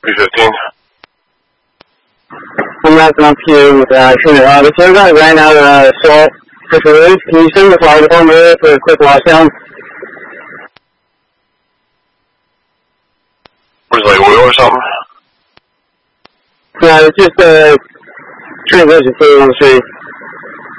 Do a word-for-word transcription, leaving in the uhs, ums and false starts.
B fifteen. I'm not going to pew with that. Uh, the tour guide ran out of uh, salt for food. Can you send the fire department for a quick washdown? Was it like oil or something? No, it's just a uh, transmission fluid on the street.